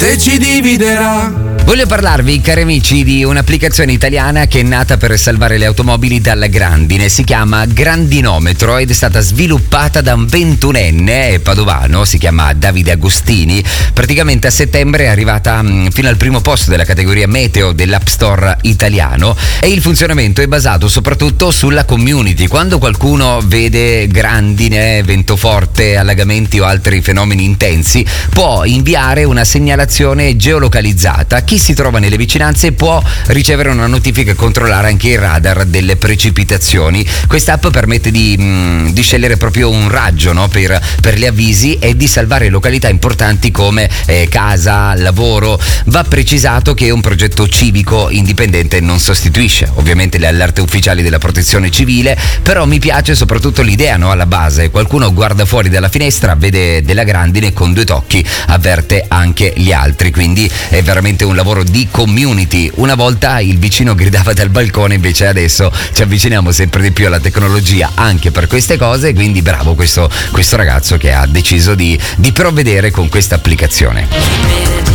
e ci dividerà. Voglio parlarvi, cari amici, di un'applicazione italiana che è nata per salvare le automobili dalla grandine. Si chiama Grandinometro ed è stata sviluppata da un 21enne padovano, si chiama Davide Agostini. Praticamente a settembre è arrivata fino al primo posto della categoria meteo dell'App Store italiano, e il funzionamento è basato soprattutto sulla community. Quando qualcuno vede grandine, vento forte, allagamenti o altri fenomeni intensi, può inviare una segnalazione geolocalizzata. Chi si trova nelle vicinanze può ricevere una notifica e controllare anche il radar delle precipitazioni. Questa app permette di scegliere proprio un raggio, no? per gli avvisi, e di salvare località importanti come casa, lavoro. Va precisato che è un progetto civico indipendente, non sostituisce ovviamente le allerte ufficiali della protezione civile, però mi piace soprattutto l'idea, no? Alla base qualcuno guarda fuori dalla finestra, vede della grandine, con due tocchi avverte anche gli altri, quindi è veramente un lavoro di community. Una volta il vicino gridava dal balcone, invece adesso ci avviciniamo sempre di più alla tecnologia anche per queste cose, quindi bravo questo ragazzo che ha deciso di provvedere con questa applicazione.